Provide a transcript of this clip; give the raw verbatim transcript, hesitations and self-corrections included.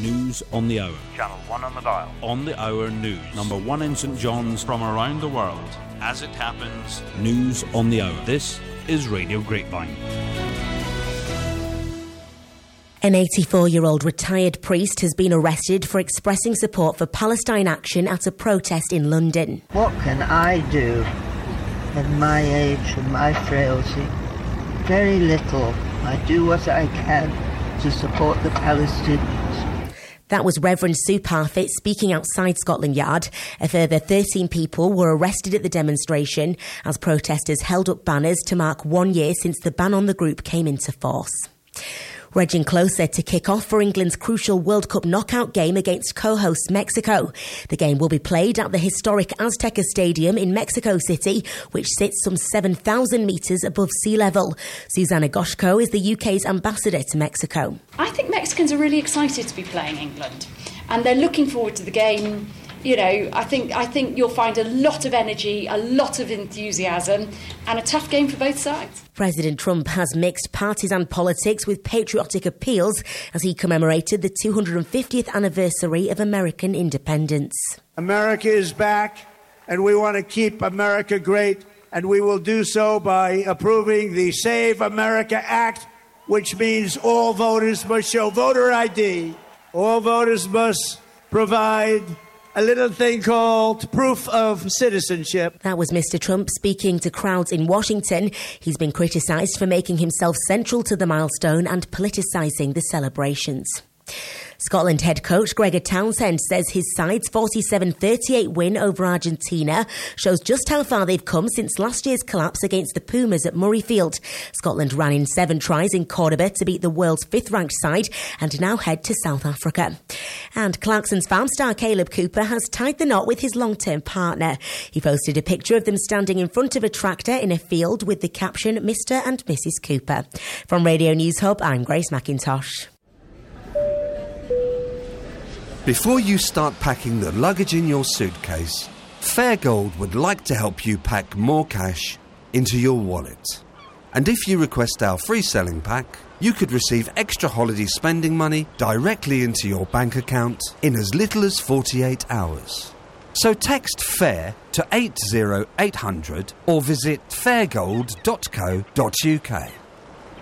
News on the hour. Channel one on the dial. On the hour news. Number one in St John's. From around the world. As it happens. News on the hour. This is Radio Grapevine. An eighty-four-year-old retired priest has been arrested for expressing support for Palestine action at a protest in London. What can I do at my age and my frailty? Very little. I do what I can to support the Palestinians. That was Reverend Sue Parfitt speaking outside Scotland Yard. A further thirteen people were arrested at the demonstration as protesters held up banners to mark one year since the ban on the group came into force. Edging closer to kick off for England's crucial World Cup knockout game against co-host Mexico. The game will be played at the historic Azteca Stadium in Mexico City, which sits some seven thousand metres above sea level. Susanna Goshko is the U K's ambassador to Mexico. I think Mexicans are really excited to be playing England, and they're looking forward to the game. You know, I think I think you'll find a lot of energy, a lot of enthusiasm, and a tough game for both sides. President Trump has mixed partisan politics with patriotic appeals as he commemorated the two hundred fiftieth anniversary of American independence. America is back, and we want to keep America great, and we will do so by approving the Save America Act, which means all voters must show voter I D. All voters must provide a little thing called proof of citizenship. That was Mister Trump speaking to crowds in Washington. He's been criticised for making himself central to the milestone and politicising the celebrations. Scotland head coach Gregor Townsend says his side's forty-seven thirty-eight win over Argentina shows just how far they've come since last year's collapse against the Pumas at Murrayfield. Scotland ran in seven tries in Cordoba to beat the world's fifth-ranked side and now head to South Africa. And Clarkson's farm star Caleb Cooper has tied the knot with his long-term partner. He posted a picture of them standing in front of a tractor in a field with the caption Mister and Missus Cooper. From Radio News Hub, I'm Grace McIntosh. Before you start packing the luggage in your suitcase, Fairgold would like to help you pack more cash into your wallet. And if you request our free selling pack, you could receive extra holiday spending money directly into your bank account in as little as forty-eight hours. So text FAIR to eight zero eight hundred or visit fairgold dot co dot uk.